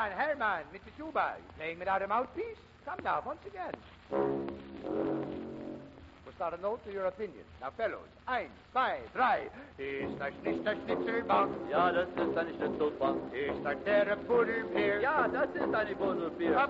Hermann, with the tuba. You playing without a mouthpiece? Come now, once again. Was not a note to your opinion. Now, fellows, 1, 2, 3. Ist das nicht der Schnitzelbank? Ja, das ist eine Schnitzelbank. Ist das der Buddelbier? Ja, das ist eine Buddelbier.